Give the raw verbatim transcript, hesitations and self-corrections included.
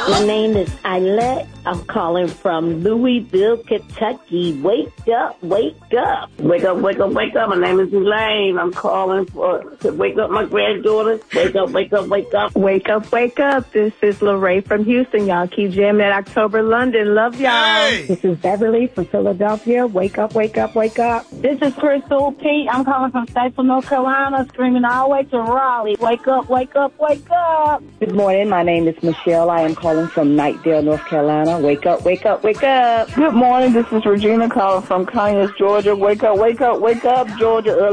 My name is Eilette. I'm calling from Louisville, Kentucky. Wake up, wake up. Wake up, wake up, wake up. My name is Elaine. I'm calling for to wake up my granddaughter. Wake up, wake up, wake up. Wake up, wake up. This is Lorraine from Houston. Y'all keep jamming at October London. Love y'all. Hey. This is Beverly from Philadelphia. Wake up, wake up, wake up. This is Crystal Pete. I'm calling from Statesville, North Carolina, screaming all the way to Raleigh. Wake up, wake up, wake up. Good morning. My name is Michelle. I am calling from Knightdale, North Carolina. Wake up, wake up, wake up. Good morning. This is Regina calling from Conyers, Georgia. Wake up, wake up, wake up, Georgia. Early